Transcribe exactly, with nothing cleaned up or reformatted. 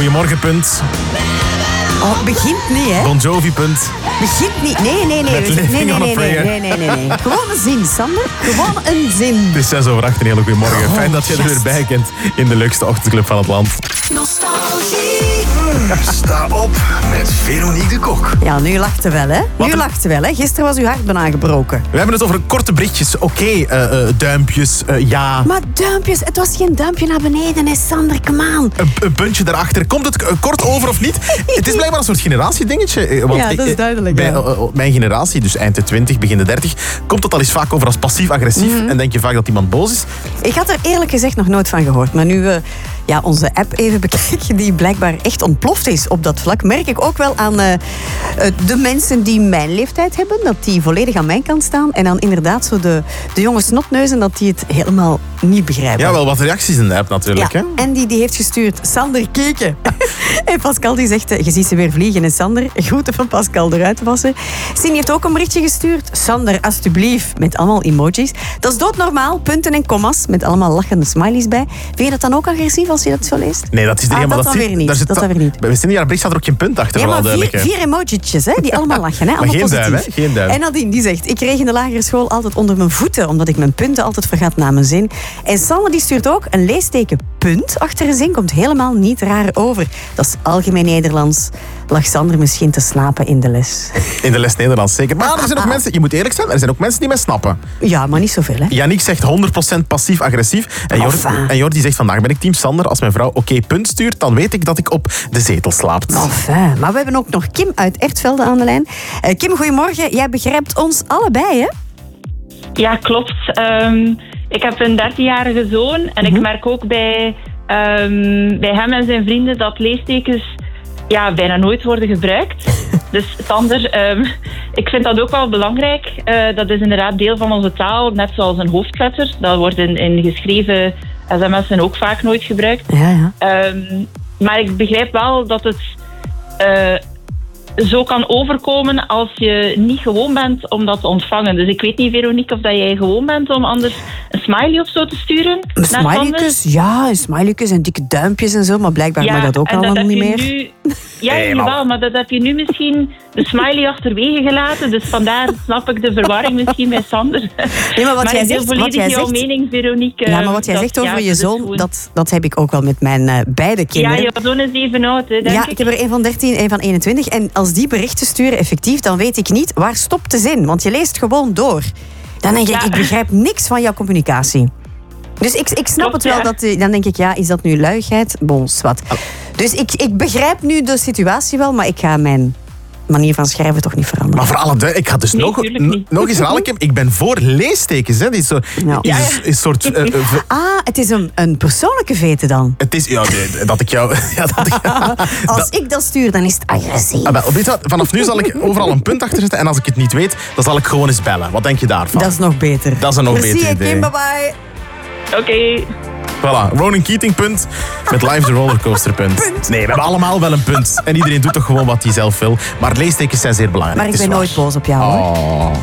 Goedemorgen, punt. Oh, begint niet, hè? Bon Jovi, punt. Begint niet. Nee, nee, nee. Met Nee, Living nee, on a nee, nee, Prayer. nee, nee, nee, nee. Gewoon een zin, Sander. Gewoon een zin. Het is zes over acht, een hele goede morgen. Oh, Fijn dat je er yes. weer bij kent in de leukste ochtendclub van het land. Sta op met Veronique de Kok. Ja, nu lacht hij wel, hè? Wat Nu een- lacht hij wel, hè? Gisteren was uw hart bijna gebroken. We hebben het over korte berichtjes. Oké, eh, eh, duimpjes, eh, ja. Maar duimpjes, het was geen duimpje naar beneden, hè, Sander, come on. Een, een puntje daarachter. Komt het eh, kort over of niet? Het is blijkbaar een soort generatiedingetje. eh, Want Ja, dat is ik- duidelijk, Bij ja. eh, eh, mijn generatie, dus eind de twintig, begin de dertig, komt het al eens vaak over als passief-agressief. Mhm. En denk je vaak dat iemand boos is. Ik had er eerlijk gezegd nog nooit van gehoord. Maar nu we ja, onze app even bekijken, die blijkbaar echt ontploft is op dat vlak, merk ik ook wel aan eh, eh, de mensen die mijn leeftijd hebben, dat die volledig aan mijn kant staan. En dan inderdaad zo de, de jonge snotneuzen, dat die het helemaal niet begrijpen. Ja, wel wat reacties in de app natuurlijk. Ja, Hè? en die, die heeft gestuurd, Sander keken. En Pascal die zegt, eh, je ziet ze weer vliegen. En Sander, groeten van Pascal de Ruitenwasser. Sien heeft ook een berichtje gestuurd. Sander, alstublieft, met allemaal emojis. Dat is doodnormaal, punten en commas, met allemaal lachende smileys bij. Vind je dat dan ook agressief als je dat zo leest? Nee, dat is Ah, helemaal... dat dan zit- weer niet. daar zit Dat dan weer niet. Bij Cindy haar bericht staat er ook geen punt achter, Ja, voor maar alle vier, duidelijkheid. vier emojitjes, hè, die allemaal lachen. Hè, allemaal geen positief. duim, hè? Geen duim. En Nadine, die zegt, ik kreeg in de lagere school altijd onder mijn voeten, omdat ik mijn punten altijd vergat na mijn zin. En Sanne die stuurt ook een leesteken punt achter een zin, komt helemaal niet raar over. Dat is algemeen Nederlands. Lag Sander misschien te slapen in de les? In de les Nederlands zeker. Maar er zijn ook mensen, je moet eerlijk zijn, er zijn ook mensen die mij snappen. Ja, maar niet zoveel, hè? Yannick zegt honderd procent passief-agressief. En Jordi, Enfin. en Jordi zegt, vandaag ben ik team Sander. Als mijn vrouw oké punt stuurt, dan weet ik dat ik op de zetel slaapt. Enfin, maar we hebben ook nog Kim uit Ertvelde aan de lijn. Eh, Kim, goedemorgen. Jij begrijpt ons allebei, hè? Ja, klopt. Ehm, ik heb een dertienjarige zoon en ik merk ook bij, ehm, bij hem en zijn vrienden dat leestekens ja, bijna nooit worden gebruikt. Dus Sander, ehm, ik vind dat ook wel belangrijk. Eh, dat is inderdaad deel van onze taal, net zoals een hoofdletter. Dat wordt in, in geschreven sms'en ook vaak nooit gebruikt. Ja, ja. Ehm, maar ik begrijp wel dat het eh, zo kan overkomen als je niet gewoon bent om dat te ontvangen. Dus ik weet niet, Veronique, of dat jij gewoon bent om anders een smiley of zo te sturen. naar Sander. Smileykus, ja, smileykus en dikke duimpjes en zo, maar blijkbaar mag dat ook en allemaal heb niet je meer. Nu, ja, Nee, jawel, maar- maar dat heb je nu misschien de smiley achterwege gelaten. Dus vandaar snap ik de verwarring misschien bij Sander. Nee, maar wat maar jij ik deel zegt, volledig wat jij jouw zegt, mening, Veronique. ja, maar wat jij dat- zegt over ja, je dat is zoon, gewoon- dat, dat heb ik ook wel met mijn eh, beide Ja, kinderen. jouw zoon is even oud, hè, denk Ja, ik. ik heb er een van dertien, een van eenentwintig. En als die berichten sturen effectief, dan weet ik niet waar stopt de zin. Want je leest gewoon door. Dan denk ik, Ja. ik begrijp niks van jouw communicatie. Dus ik, ik snap Klopt, het wel. ja. Dat, eh, dan denk ik, ja, is dat nu luiigheid? Bon, zwart. Dus ik, ik begrijp nu de situatie wel, maar ik ga mijn manier van schrijven toch niet veranderen. Maar voor alle duidelijkheid, ik ga dus Nee, nog, tuurlijk niet. nog eens herhalen, Kim. Ik ben voor leestekens. Hè. Die is zo, Ja. is, Ja, ja. is een soort... eh, eh, v- Ah, het is een, een persoonlijke vete dan. het is... Ja, nee, dat ik jou... Ja, dat ik, Als ik dat stuur, dan is het agressief. Ah, wel, weet je wat? Vanaf nu zal ik overal een punt achter zetten. En als ik het niet weet, dan zal ik gewoon eens bellen. Wat denk je daarvan? Dat is nog beter. Dat is een nog Merci, beter hè, idee. Kim, bye bye. Oké. Voilà, Ronan Keating punt met Live the Rollercoaster punt. Punt. Nee, we hebben allemaal wel een punt. En iedereen doet toch gewoon wat hij zelf wil. Maar leestekens zijn zeer belangrijk. Maar ik het is ben waar. nooit boos op jou, hoor. Oh.